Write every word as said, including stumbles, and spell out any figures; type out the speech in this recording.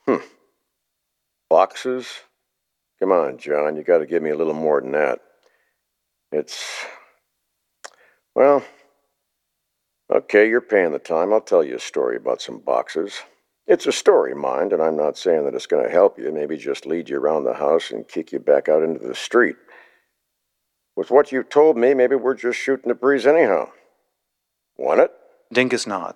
Hmm. Boxes? Come on, John, you gotta give me a little more than that. It's... well... okay, you're paying the time. I'll tell you a story about some boxes. It's a story, mind, and I'm not saying that it's going to help you. Maybe just lead you around the house and kick you back out into the street. With what you've told me, maybe we're just shooting the breeze anyhow. Want it? Dingus nods.